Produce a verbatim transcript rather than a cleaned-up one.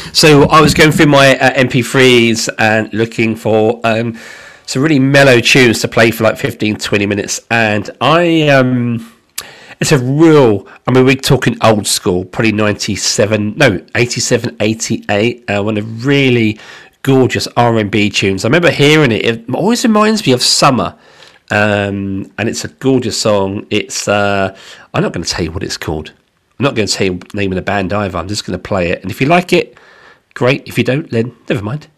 So I was going through my uh, M P threes and looking for um, some really mellow tunes to play for like fifteen, twenty minutes. And I, um, it's a real, I mean, we're talking old school, probably ninety-seven, no, eighty-seven, eighty-eight. Uh, one of really gorgeous R and B tunes. I remember hearing it. It always reminds me of summer. Um, and it's a gorgeous song. It's, uh, I'm not going to tell you what it's called. I'm not going to tell you the name of the band either. I'm just going to play it. And if you like it, great. If you don't, then never mind.